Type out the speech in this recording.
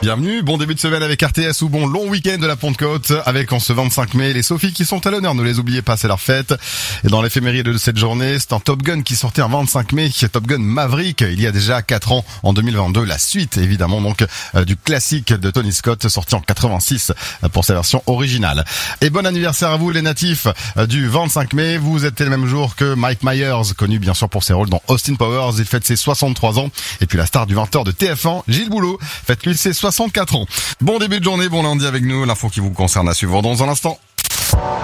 Bienvenue, bon début de semaine avec RTS ou bon long week-end de la Pentecôte avec en ce 25 mai les Sophies qui sont à l'honneur, ne les oubliez pas, c'est leur fête. Et dans l'éphéméride de cette journée, c'est un Top Gun qui sortait un 25 mai, Top Gun Maverick, il y a déjà 4 ans, en 2022, la suite évidemment donc du classique de Tony Scott sorti en 86 pour sa version originale. Et bon anniversaire à vous les natifs du 25 mai, vous êtes le même jour que Mike Myers, connu bien sûr pour ses rôles dans Austin Powers, il fête ses 63 ans. Et puis la star du 20h de TF1, Gilles Boulot, fête lui ses 64 ans. Bon début de journée, bon lundi avec nous, l'info qui vous concerne à suivre dans un instant.